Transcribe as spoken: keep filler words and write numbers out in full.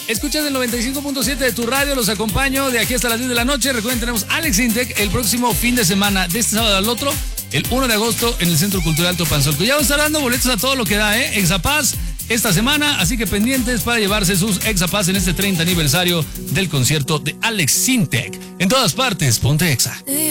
Escuchas el noventa y cinco punto siete de tu radio, los acompaño de aquí hasta las diez de la noche. Recuerden, tenemos Alex Intec el próximo fin de semana, de este sábado al otro, el primero de agosto, en el Centro Cultural Topanzolco. Ya vamos a estar dando boletos a todo lo que da, ¿eh? Exapaz esta semana, así que pendientes para llevarse sus Exapaz en este treinta aniversario del concierto de Alex Intec. En todas partes, ponte Exa.